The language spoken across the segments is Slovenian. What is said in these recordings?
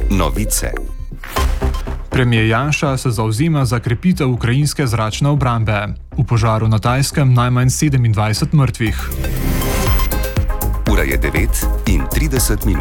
Novice. Premijer Janša se zavzema za krepitev ukrajinske zračne obrambe. V požaru na Tajskem najmanj 27 mrtvih. Ura je 9:30.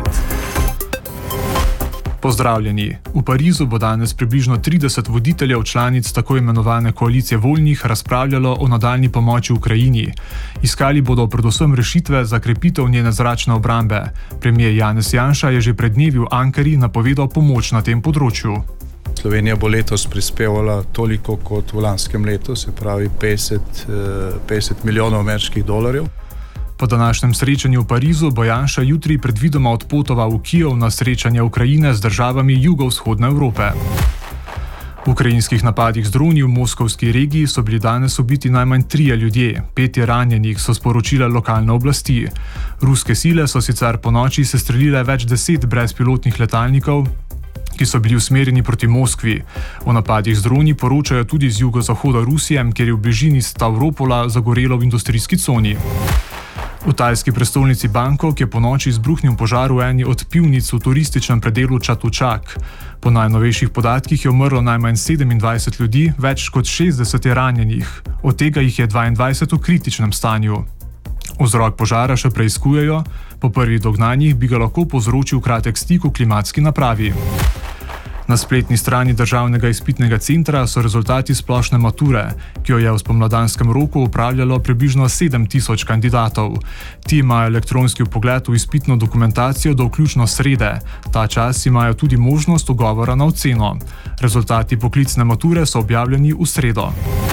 Pozdravljeni. V Parizu bo danes približno 30 voditeljev članic tako imenovane koalicije voljnih razpravljalo o nadaljnji pomoči Ukrajini. Iskali bodo predvsem rešitve za krepitev njene zračne obrambe. Premijer Janez Janša je že pred dnevi v Ankari napovedal pomoč na tem področju. Slovenija bo letos prispevala toliko kot v lanskem letu, se pravi 50 milijonov ameriških dolarjev. Po današnjem srečanju v Parizu bo Janša jutri predvidoma odpotoval v Kijev na srečanje Ukrajine z državami jugovzhodne Evrope. V ukrajinskih napadih z droni v moskovski regiji so bili danes ubiti najmanj 3 ljudje, 5 je ranjenih, so sporočile lokalne oblasti. Ruske sile so sicer ponoči sestrelile več 10 brezpilotnih letalnikov, ki so bili usmerjeni proti Moskvi. O napadih z droni poročajo tudi z jugozahoda Rusije, kjer je v bližini Stavropola zagorelo v industrijski coni. V tajski prestolnici Bangkok je ponoči izbruhnil požar v eni od pivnic v turističnem predelu Chatuchak. Po najnovejših podatkih je umrlo najmanj 27 ljudi, več kot 60 je ranjenih. Od tega jih je 22 v kritičnem stanju. Vzrok požara še preiskujejo, po prvih dognanjih bi ga lahko povzročil kratek stik v klimatski napravi. Na spletni strani Državnega izpitnega centra so rezultati splošne mature, ki jo je v spomladanskem roku upravljalo približno 7000 kandidatov. Ti imajo elektronski vpogled v izpitno dokumentacijo do vključno srede. Ta čas imajo tudi možnost ugovora na oceno. Rezultati poklicne mature so objavljeni v sredo.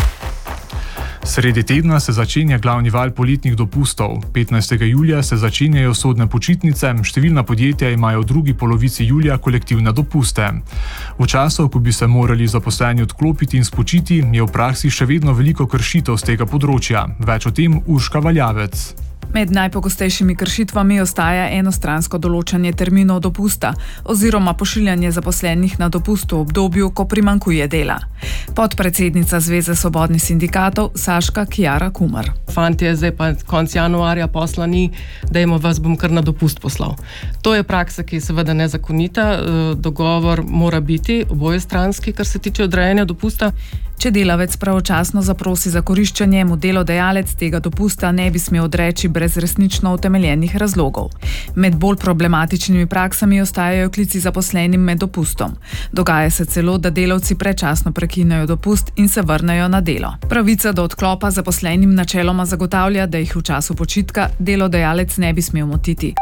Sredi tedna se začenja glavni val poletnih dopustov. 15. julija se začenjajo sodne počitnice, številna podjetja imajo v drugi polovici julija kolektivne dopuste. V času, ko bi se morali zaposleni odklopiti in spočiti, je v praksi še vedno veliko kršitev z tega področja. Več o tem Urška Valjavec. Med najpogostejšimi kršitvami ostaja enostransko določanje terminov dopusta oziroma pošiljanje zaposlenih na dopust v obdobju, ko primanjkuje dela. Podpredsednica Zveze svobodnih sindikatov Saška Kjara Kumar. Fantje, zdaj pa konc januarja posla ni, dajmo vas bom kar na dopust poslal. To je praksa, ki je seveda nezakonita. Dogovor mora biti obojestranski, kar se tiče odrejanja dopusta. Če delavec pravočasno zaprosi za koriščenje, mu delodajalec tega dopusta ne bi smel odreči brez resnično utemeljenih razlogov. Med bolj problematičnimi praksami ostajajo klici zaposlenim med dopustom. Dogaja se celo, da delavci predčasno prekinejo dopust in se vrnejo na delo. Pravica do odklopa zaposlenim načeloma zagotavlja, da jih v času počitka delodajalec ne bi smel motiti.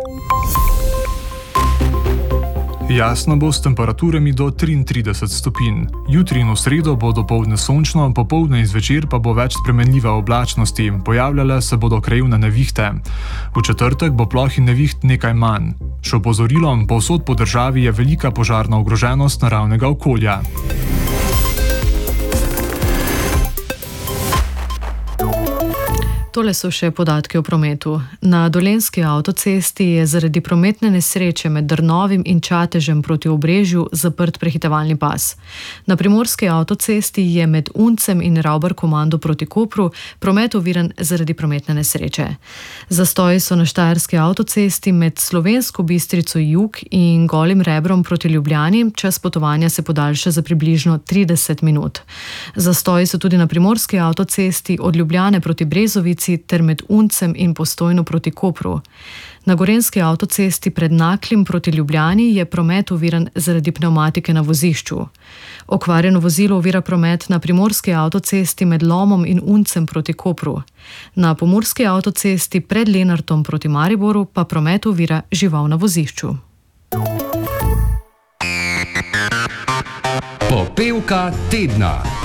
Jasno bo s temperaturami do 33 stopinj. Jutri in v sredo bo dopoldne sončno, popoldne in zvečer pa bo več spremenljive oblačnosti, pojavljale se bodo krajevne nevihte. V četrtek bo ploh in neviht nekaj manj. Še opozorilom, povsod po državi je velika požarna ogroženost naravnega okolja. Tole so še podatki o prometu. Na Dolenjski avtocesti je zaradi prometne nesreče med Drnovim in Čatežem proti Obrežju zaprt prehitevalni pas. Na Primorski avtocesti je med Uncem in Ravbar-Komando proti Kopru promet oviran zaradi prometne nesreče. Zastoji so na Štajerski avtocesti med Slovensko Bistrico jug in Golim Rebrom proti Ljubljani, čas potovanja se podaljša za približno 30 minut. Zastoji so tudi na Primorski avtocesti od Ljubljane proti Brezovici ter med Uncem in Postojno proti Kopru. Na Gorenjski avtocesti pred Naklim proti Ljubljani je promet oviran zaradi pnevmatike na vozišču. Okvarjeno vozilo ovira promet na Primorski avtocesti med Lomom in Uncem proti Kopru. Na Pomurski avtocesti pred Lenartom proti Mariboru pa promet ovira žival na vozišču. Popevka tedna.